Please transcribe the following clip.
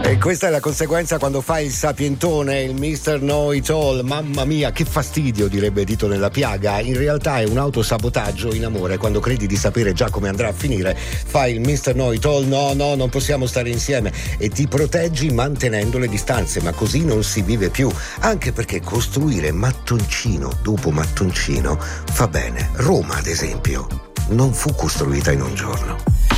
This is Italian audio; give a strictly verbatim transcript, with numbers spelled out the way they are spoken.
E questa è la conseguenza quando fai il sapientone, il mister Know It All. Mamma mia, che fastidio, direbbe Dito nella piaga. In realtà è un autosabotaggio in amore. Quando credi di sapere già come andrà a finire, fai il mister Know It All. No, no, non possiamo stare insieme. E ti proteggi mantenendo le distanze, ma così non si vive più. Anche perché costruire mattoncino dopo mattoncino fa bene. Roma, ad esempio, non fu costruita in un giorno.